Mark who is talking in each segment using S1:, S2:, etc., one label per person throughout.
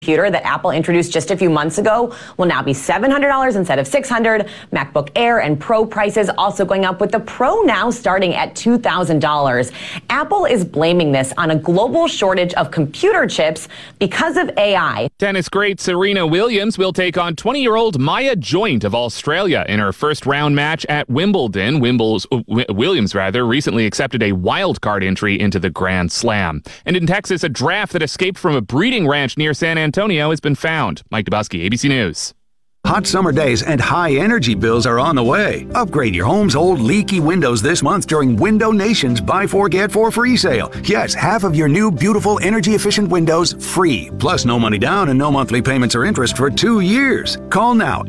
S1: Computer that Apple introduced just a few months ago will now be $700 instead of $600. MacBook Air and Pro prices also going up, with the Pro now starting at $2,000. Apple is blaming this on a global shortage of computer chips because of AI.
S2: Tennis great Serena Williams will take on 20-year-old Maya Joint of Australia in her first round match at Wimbledon. Williams recently accepted a wild card entry into the Grand Slam. And in Texas, a giraffe that escaped from a breeding ranch near San Antonio has been found. Mike Dubusky, ABC News.
S3: Hot summer days and high energy bills are on the way. Upgrade your home's old leaky windows this month during Window Nation's Buy 4 Get 4 free sale. Yes, half of your new beautiful energy efficient windows free. Plus no money down and no monthly payments or interest for 2 years. Call now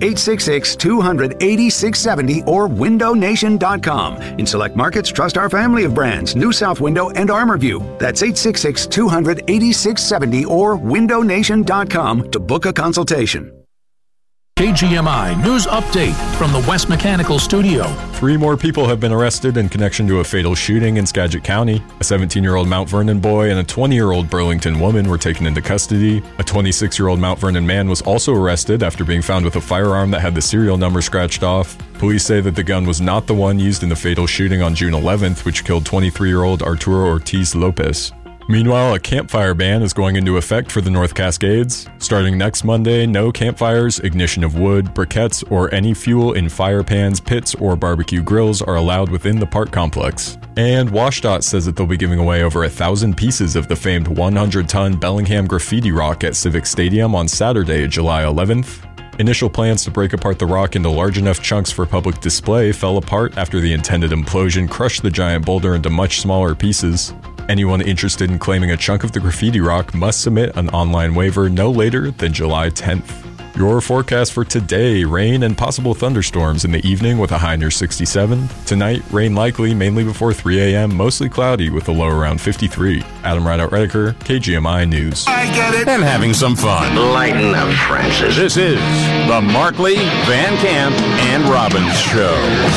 S3: 866-200-8670 or windownation.com. In select markets, trust our family of brands, New South Window and ArmorView. That's 866-200-8670 or windownation.com to book a consultation.
S4: KGMI News Update from the West Mechanical Studio.
S5: 3 more people have been arrested in connection to a fatal shooting in Skagit County. A 17-year-old Mount Vernon boy and a 20-year-old Burlington woman were taken into custody. A 26-year-old Mount Vernon man was also arrested after being found with a firearm that had the serial number scratched off. Police say that the gun was not the one used in the fatal shooting on June 11th, which killed 23-year-old Arturo Ortiz Lopez. Meanwhile, a campfire ban is going into effect for the North Cascades. Starting next Monday, no campfires, ignition of wood, briquettes, or any fuel in fire pans, pits, or barbecue grills are allowed within the park complex. And WashDOT says that they'll be giving away over 1,000 pieces of the famed 100-ton Bellingham graffiti rock at Civic Stadium on Saturday, July 11th. Initial plans to break apart the rock into large enough chunks for public display fell apart after the intended implosion crushed the giant boulder into much smaller pieces. Anyone interested in claiming a chunk of the graffiti rock must submit an online waiver no later than July 10th. Your forecast for today: rain and possible thunderstorms in the evening with a high near 67. Tonight, rain likely mainly before 3 a.m., mostly cloudy with a low around 53. Adam Rideout-Redeker, KGMI News.
S6: I get it. And having some fun.
S7: Lighten up, Francis.
S6: This is the Markley, Van Camp, and Robbins Show.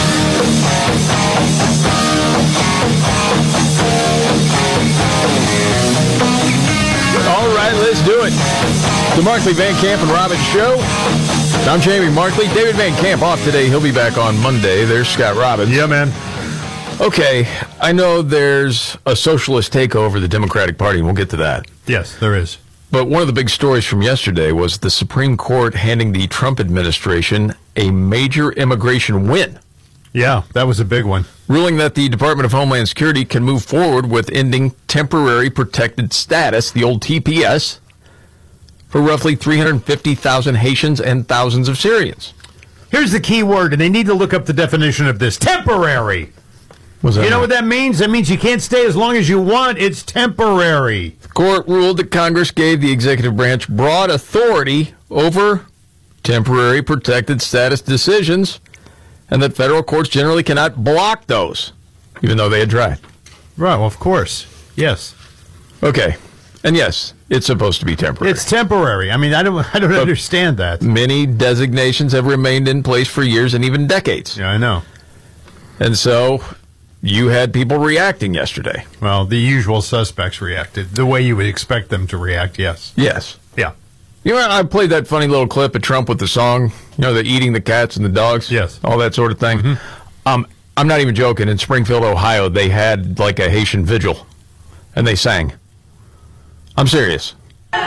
S6: All right, let's do it. The Markley, Van Camp, and Robbins Show. I'm Jamie Markley. David Van Camp off today. He'll be back on Monday. There's Scott Robbins.
S8: Yeah, man.
S6: Okay, I know there's a socialist takeover of the Democratic Party, and we'll get to that.
S8: Yes, there is.
S6: But one of the big stories from yesterday was the Supreme Court handing the Trump administration a major immigration win.
S8: Yeah, that was a big one.
S6: Ruling that the Department of Homeland Security can move forward with ending temporary protected status, the old TPS, for roughly 350,000 Haitians and thousands of Syrians.
S8: Here's the key word, and they need to look up the definition of this. Temporary. You know what that means? That means you can't stay as long as you want. It's temporary.
S6: The court ruled that Congress gave the executive branch broad authority over temporary protected status decisions, and that federal courts generally cannot block those, even though they had tried.
S8: Right, well, of course. Yes.
S6: Okay. And yes, it's supposed to be temporary.
S8: It's temporary. I mean, I don't understand that.
S6: Many designations have remained in place for years and even decades.
S8: Yeah, I know.
S6: And so you had people reacting yesterday.
S8: Well, the usual suspects reacted the way you would expect them to react, yes.
S6: Yes.
S8: Yeah.
S6: You know, I played that funny little clip of Trump with the song, you know, the eating the cats and the dogs.
S8: Yes.
S6: All that sort of thing.
S8: Mm-hmm.
S6: I'm not even joking. In Springfield, Ohio, they had like a Haitian vigil, and they sang. I'm serious.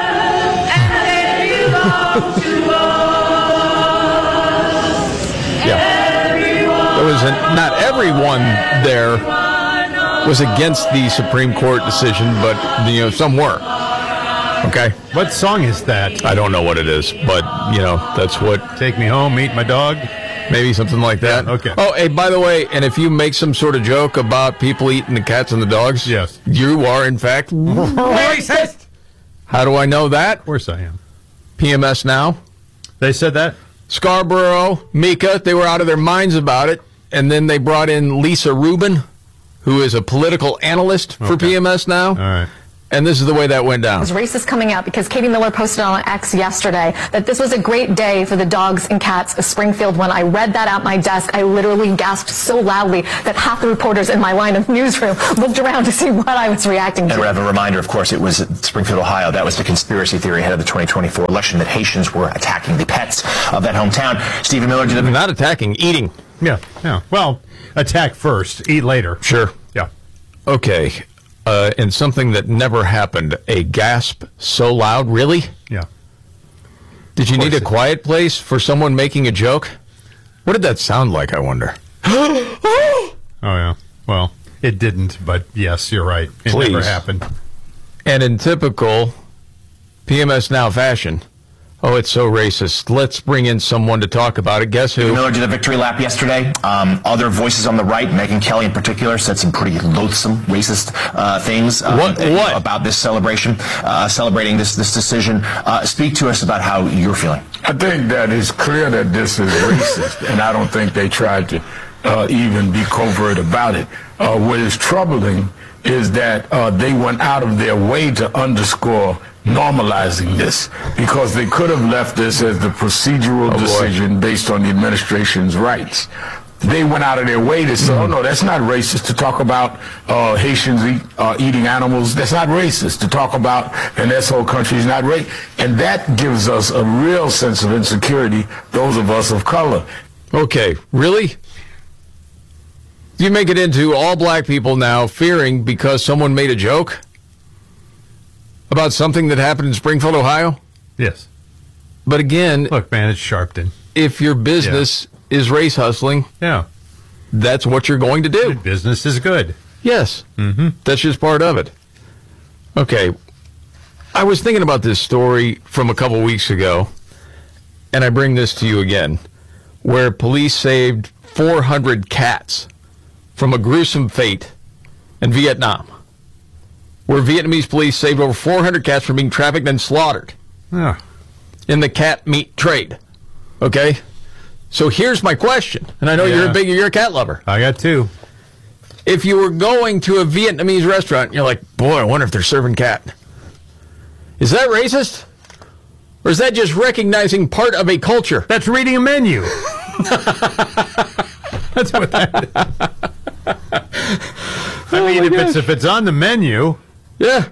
S6: There was not everyone there was against the Supreme Court decision, but some were. Okay.
S8: What song is that?
S6: I don't know what it is, but that's what.
S8: Take me home, meet my dog.
S6: Maybe something like that.
S8: Yeah, okay.
S6: Oh, hey, by the way, and if you make some sort of joke about people eating the cats and the dogs,
S8: yes,
S6: you are in fact racist. How do I know that?
S8: Of course I am.
S6: PMS Now.
S8: They said that?
S6: Scarborough, Mika, they were out of their minds about it. And then they brought in Lisa Rubin, who is a political analyst for PMS Now.
S8: All right.
S6: And this is the way that went down.
S7: It was racist coming out because Katie Miller posted on X yesterday that this was a great day for the dogs and cats of Springfield. When I read that at my desk, I literally gasped so loudly that half the reporters in my line of newsroom looked around to see what I was reacting to.
S9: And we have a reminder, of course, it was Springfield, Ohio. That was the conspiracy theory ahead of the 2024 election that Haitians were attacking the pets of that hometown. Stephen Miller did
S6: not attacking, eating.
S8: Yeah. Well, attack first, eat later.
S6: Sure.
S8: Yeah.
S6: Okay. And something that never happened, a gasp so loud, really?
S8: Yeah.
S6: Did you need a quiet place for someone making a joke? What did that sound like, I wonder?
S8: Oh, yeah. Well, it didn't, but yes, you're right. It never happened.
S6: And in typical PMS Now fashion, oh, it's so racist. Let's bring in someone to talk about it. Guess who?
S9: Miller did a victory lap yesterday. Other voices on the right, Megyn Kelly in particular, said some pretty loathsome, racist things about this celebration, celebrating this decision. Speak to us about how you're feeling.
S10: I think that it's clear that this is racist, and I don't think they tried to even be covert about it. What is troubling is that they went out of their way to underscore normalizing this, because they could have left this as the procedural decision based on the administration's rights. They went out of their way to say, oh, no, that's not racist to talk about Haitians eating animals. That's not racist to talk about, and this whole country is not racist. And that gives us a real sense of insecurity, those of us of color.
S6: Okay, really? You make it into all black people now fearing because someone made a joke about something that happened in Springfield, Ohio?
S8: Yes.
S6: But again...
S8: Look, man, it's Sharpton.
S6: If your business is race hustling, that's what you're going to do.
S8: Business is good.
S6: Yes. Mm-hmm. That's just part of it. Okay. I was thinking about this story from a couple weeks ago, and I bring this to you again, where police saved 400 cats from a gruesome fate in Vietnam, where Vietnamese police saved over 400 cats from being trafficked and slaughtered in the cat meat trade. Okay? So here's my question, and I know you're a cat lover.
S8: I got two.
S6: If you were going to a Vietnamese restaurant, you're like, boy, I wonder if they're serving cat. Is that racist? Or is that just recognizing part of a culture?
S8: That's reading a menu. That's what that is. I mean, if it's on the menu...
S6: Yeah,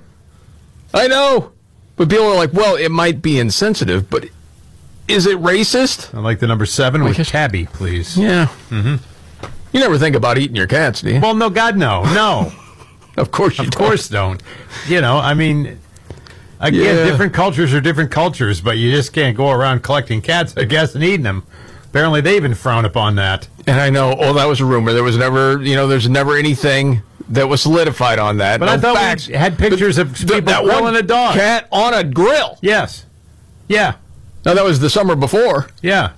S6: I know. But people are like, well, it might be insensitive, but is it racist?
S8: I like the number 7 with tabby, please.
S6: Yeah. Mm-hmm. You never think about eating your cats, do you?
S8: Well, no, God, no. No.
S6: Of course you don't.
S8: Of course don't. You know, I mean, again, different cultures are different cultures, but you just can't go around collecting cats, I guess, and eating them. Apparently, they even frown upon that.
S6: And I know, that was a rumor. There was never, there's never anything that was solidified on that.
S8: But I thought we had pictures of people grilling a dog.
S6: Cat on a grill.
S8: Yes. Yeah.
S6: Now, that was the summer before.
S8: Yeah.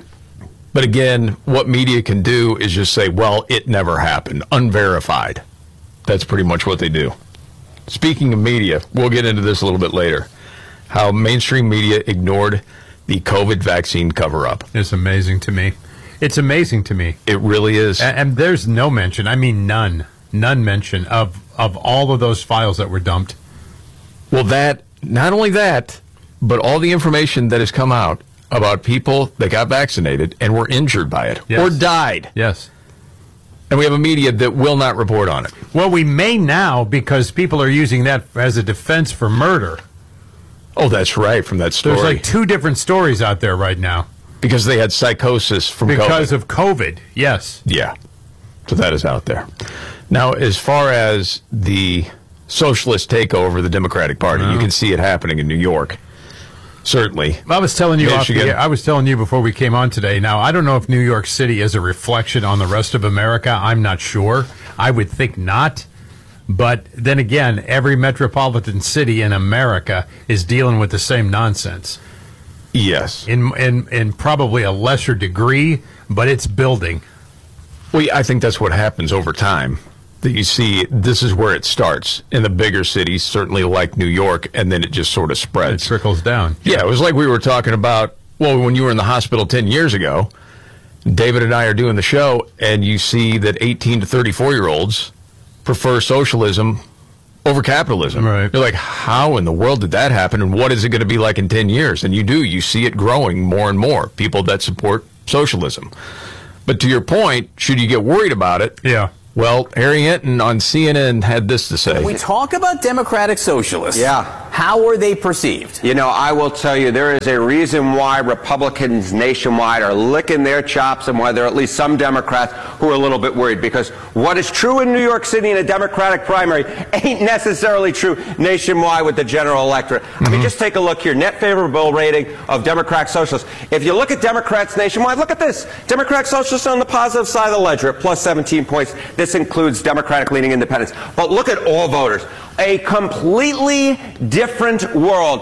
S6: But again, what media can do is just say, well, it never happened. Unverified. That's pretty much what they do. Speaking of media, we'll get into this a little bit later. How mainstream media ignored the COVID vaccine cover-up.
S8: It's amazing to me. It's amazing to me.
S6: It really is.
S8: And there's no mention, I mean none mention of all of those files that were dumped.
S6: Well, not only that, but all the information that has come out about people that got vaccinated and were injured by it or died.
S8: Yes.
S6: And we have a media that will not report on it.
S8: Well, we may now because people are using that as a defense for murder.
S6: Oh, that's right, from that story.
S8: There's like 2 different stories out there right now.
S6: Because they had psychosis from COVID.
S8: Because of COVID, yes.
S6: Yeah. So that is out there. Now, as far as the socialist takeover of the Democratic Party, you can see it happening in New York. Certainly.
S8: I was telling you before we came on today. Now, I don't know if New York City is a reflection on the rest of America. I'm not sure. I would think not. But then again, every metropolitan city in America is dealing with the same nonsense.
S6: Yes.
S8: In probably a lesser degree, but it's building.
S6: Well, I think that's what happens over time. That you see, this is where it starts in the bigger cities, certainly like New York, and then it just sort of spreads.
S8: It trickles down.
S6: Yeah, it was like we were talking about, when you were in the hospital 10 years ago, David and I are doing the show, and you see that 18 to 34-year-olds prefer socialism over capitalism.
S8: Right.
S6: You're like, how in the world did that happen, and what is it going to be like in 10 years? And you see it growing more and more, people that support socialism. But to your point, should you get worried about it?
S8: Yeah.
S6: Well, Harry Hinton on CNN had this to say.
S11: We talk about democratic socialists.
S12: Yeah.
S11: How are they perceived?
S12: You know, I will tell you, there is a reason why Republicans nationwide are licking their chops and why there are at least some Democrats who are a little bit worried. Because what is true in New York City in a Democratic primary ain't necessarily true nationwide with the general electorate. I mean, just take a look here. Net favorable rating of Democratic Socialists. If you look at Democrats nationwide, look at this. Democratic Socialists are on the positive side of the ledger at plus 17 points. This includes Democratic-leaning independents. But look at all voters. A completely different world.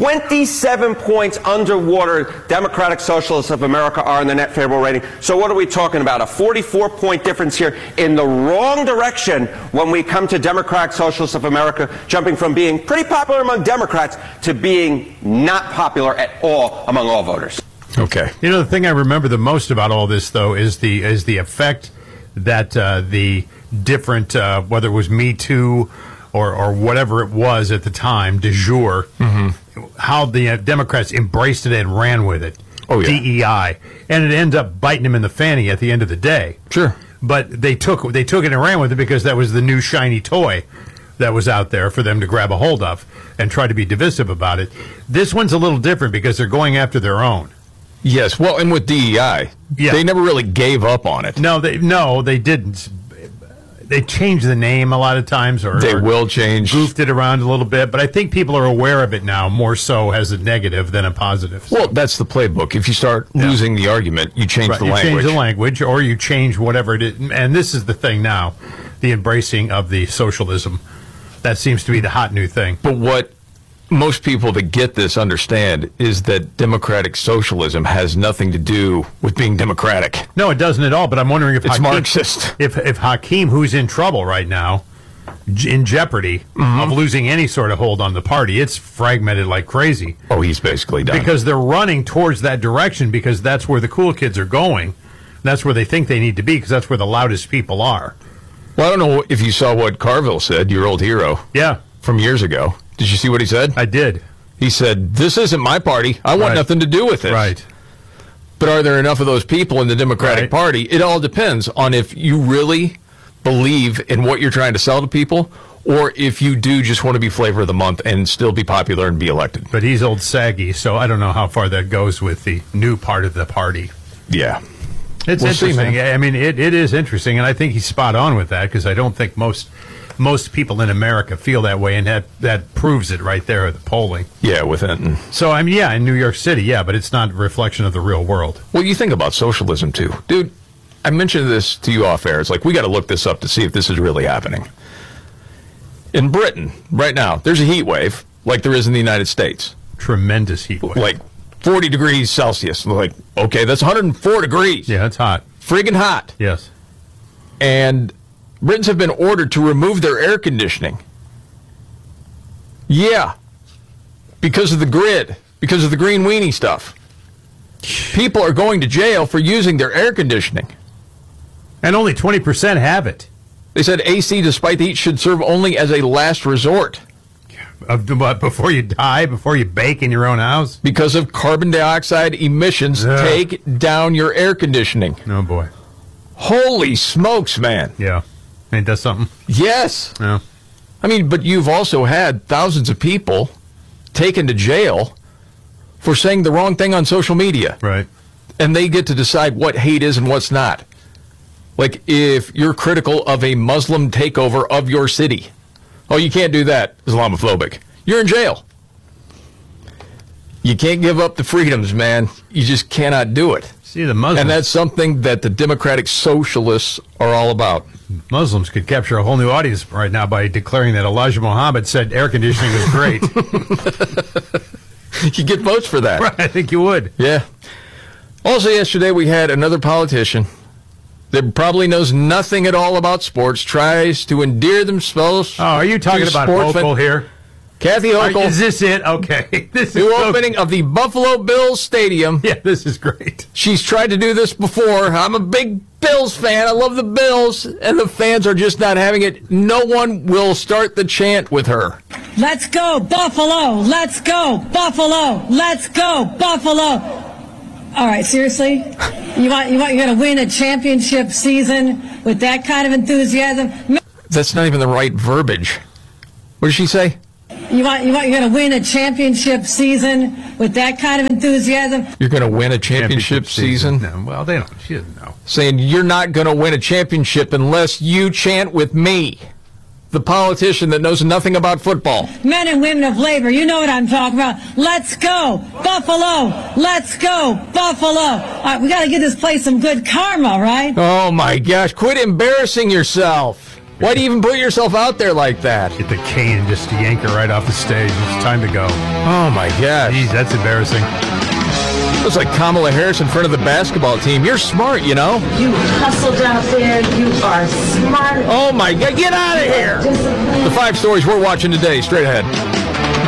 S12: 27 points underwater Democratic Socialists of America are in the net favorable rating. So what are we talking about? A 44-point difference here in the wrong direction when we come to Democratic Socialists of America, jumping from being pretty popular among Democrats to being not popular at all among all voters.
S6: Okay.
S8: You know, the thing I remember the most about all this, though, is the effect that the different, whether it was Me Too or whatever it was at the time, du jour, how the Democrats embraced it and ran with it.
S6: Oh, yeah.
S8: DEI. And it ends up biting them in the fanny at the end of the day.
S6: Sure.
S8: But they took it and ran with it because that was the new shiny toy that was out there for them to grab a hold of and try to be divisive about it. This one's a little different because they're going after their own.
S6: Yes, well, and with DEI, they never really gave up on it.
S8: No, they didn't. They changed the name a lot of times, or
S6: they will change,
S8: goofed it around a little bit. But I think people are aware of it now more so as a negative than a positive. So.
S6: Well, that's the playbook. If you start losing the argument, you change the language.
S8: You change the language, or you change whatever it is. And this is the thing now, the embracing of the socialism. That seems to be the hot new thing.
S6: But what most people that get this understand is that democratic socialism has nothing to do with being democratic.
S8: No, it doesn't at all. But I'm wondering if
S6: it's Marxist.
S8: If Hakeem, who's in trouble right now, in jeopardy of losing any sort of hold on the party, it's fragmented like crazy.
S6: Oh, he's basically done.
S8: Because they're running towards that direction because that's where the cool kids are going. That's where they think they need to be because that's where the loudest people are.
S6: Well, I don't know if you saw what Carville said, your old hero.
S8: Yeah.
S6: From years ago. Did you see what he said?
S8: I did.
S6: He said, this isn't my party. I want nothing to do with it.
S8: Right.
S6: But are there enough of those people in the Democratic Party? It all depends on if you really believe in what you're trying to sell to people or if you do just want to be flavor of the month and still be popular and be elected.
S8: But he's old saggy, so I don't know how far that goes with the new part of the party.
S6: Yeah.
S8: It's interesting. I mean, it is interesting, and I think he's spot on with that because I don't think most people in America feel that way, and that proves it right there at the polling.
S6: Yeah, with Hinton.
S8: So, I mean, yeah, in New York City, but it's not a reflection of the real world.
S6: Well, you think about socialism, too. Dude, I mentioned this to you off air. It's like, we got to look this up to see if this is really happening. In Britain, right now, there's a heat wave like there is in the United States.
S8: Tremendous heat wave.
S6: Like 40 degrees Celsius. Like, okay, that's 104 degrees.
S8: Yeah, it's hot.
S6: Friggin' hot.
S8: Yes.
S6: And Britons have been ordered to remove their air conditioning. Yeah. Because of the grid. Because of the green weenie stuff. People are going to jail for using their air conditioning.
S8: And only 20% have it.
S6: They said AC, despite the heat, should serve only as a last resort.
S8: Before you die, before you bake in your own house?
S6: Because of carbon dioxide emissions, take down your air conditioning.
S8: Oh, boy.
S6: Holy smokes, man.
S8: Yeah. And it does something?
S6: Yes.
S8: Yeah.
S6: I mean, but you've also had thousands of people taken to jail for saying the wrong thing on social media.
S8: Right.
S6: And they get to decide what hate is and what's not. Like, if you're critical of a Muslim takeover of your city, oh, you can't do that, Islamophobic. You're in jail. You can't give up the freedoms, man. You just cannot do it.
S8: See, the Muslims.
S6: And that's something that the democratic socialists are all about.
S8: Muslims could capture a whole new audience right now by declaring that Elijah Muhammad said air conditioning was great.
S6: You get votes for that.
S8: Right, I think you would.
S6: Yeah. Also, yesterday we had another politician that probably knows nothing at all about sports, tries to endear themselves.
S8: Oh, are you talking about Hochul here?
S6: Kathy Hochul.
S8: Is this it? Okay. This is
S6: new opening of the Buffalo Bills Stadium.
S8: Yeah, this is great.
S6: She's tried to do this before. I'm a big Bills fan. I love the Bills. And the fans are just not having it. No one will start the chant with her.
S13: Let's go, Buffalo. Let's go, Buffalo. Let's go, Buffalo. All right, seriously? You're going to win a championship season with that kind of enthusiasm?
S6: That's not even the right verbiage. What did she say?
S13: You're going to win a championship season with that kind of enthusiasm?
S6: You're going to win a championship season?
S8: No, well, they don't. She doesn't know.
S6: Saying you're not going to win a championship unless you chant with me, the politician that knows nothing about football.
S13: Men and women of labor, you know what I'm talking about. Let's go, Buffalo. Let's go, Buffalo. All right, we got to give this place some good karma, right?
S6: Oh, my gosh. Quit embarrassing yourself. Why do you even put yourself out there like that?
S8: Get the cane and just yank her right off the stage. It's time to go.
S6: Oh, my gosh.
S8: Jeez, that's embarrassing.
S6: Looks like Kamala Harris in front of the basketball team. You're smart, you know.
S13: You hustled out there. You are smart.
S6: Oh, my God. Get out of here. The 5 stories we're watching today. Straight ahead.